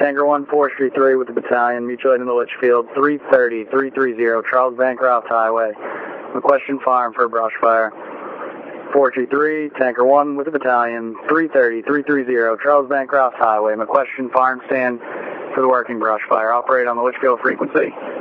Tanker 1, Forestry 3 with the battalion, mutual aid in the Litchfield, 330-330, Charles Bancroft Highway, McQuestion Farm for a brush fire. Forestry 3, Tanker 1 with the battalion, 330-330, Charles Bancroft Highway, McQuestion Farm stand for the working brush fire. Operate on the Litchfield frequency.